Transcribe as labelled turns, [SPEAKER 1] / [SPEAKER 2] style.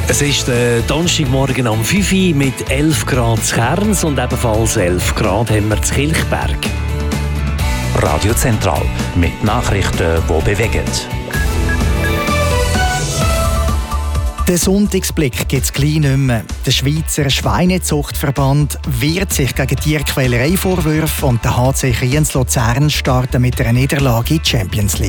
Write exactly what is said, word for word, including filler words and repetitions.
[SPEAKER 1] Es ist der Donnerstagmorgen am fünf Uhr mit elf Grad zu Kerns und ebenfalls elf Grad haben wir zu Kilchberg.
[SPEAKER 2] Radio Zentral mit Nachrichten, die bewegen.
[SPEAKER 3] Den Sonntagsblick gibt es gleich nicht mehr. Der Schweizer Schweinezuchtverband wehrt sich gegen Tierquälerei-Vorwürfe und der H C Kriens Luzern startet mit einer Niederlage in die Champions League.